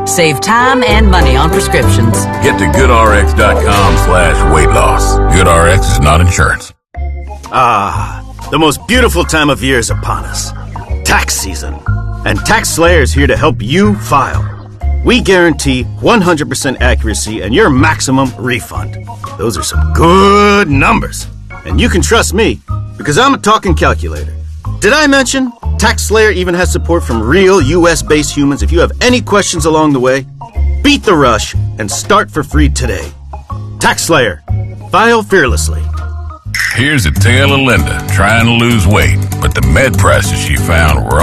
Save time and money on prescriptions. Get to GoodRx.com/weight loss. GoodRx is not insurance. The most beautiful time of year is upon us. Tax season. And TaxSlayer is here to help you file. We guarantee 100% accuracy and your maximum refund. Those are some good numbers. And you can trust me, because I'm a talking calculator. Did I mention TaxSlayer even has support from real US-based humans? If you have any questions along the way, beat the rush and start for free today. TaxSlayer. File fearlessly. Here's a tale of Linda trying to lose weight, but the med prices she found were